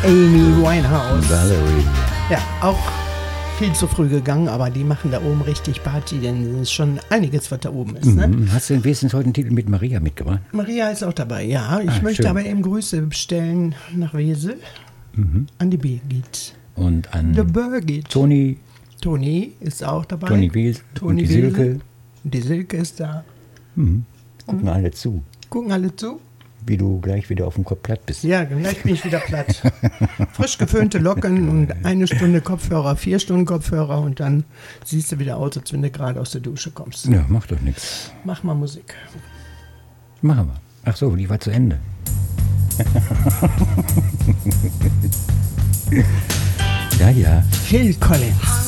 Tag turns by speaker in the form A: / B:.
A: Amy Winehouse.
B: Valerie.
A: Ja, auch viel zu früh gegangen, aber die machen da oben richtig Party, denn es ist schon einiges, was da oben ist. Ne?
B: Hast du denn wenigstens heute einen Titel mit Maria mitgebracht?
A: Maria ist auch dabei, ja. Ich möchte
B: schön.
A: aber eben Grüße bestellen nach Wesel an die Birgit.
B: Und an
A: The Birgit.
B: Toni
A: ist auch dabei.
B: Toni Wies und die Silke.
A: Die Silke ist da.
B: Gucken alle zu,
A: Gucken alle zu.
B: wie du gleich wieder auf dem Kopf platt bist.
A: Ja, gleich bin ich wieder platt. Frisch geföhnte Locken und 1 Stunde Kopfhörer, 4 Stunden Kopfhörer und dann siehst du wieder aus, als wenn du gerade aus der Dusche kommst.
B: Ja, macht doch nichts.
A: Mach mal Musik.
B: Machen wir. Ach so, die war zu Ende. Ja.
A: Phil Collins.